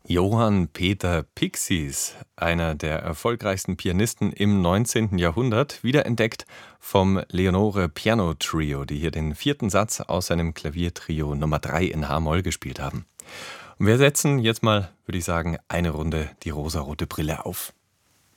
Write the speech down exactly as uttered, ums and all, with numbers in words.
Johann Peter Pixis, einer der erfolgreichsten Pianisten im neunzehnten Jahrhundert, wiederentdeckt vom Leonore Piano Trio, die hier den vierten Satz aus seinem Klaviertrio Nummer drei in H-Moll gespielt haben. Und wir setzen jetzt mal, würde ich sagen, eine Runde die rosarote Brille auf.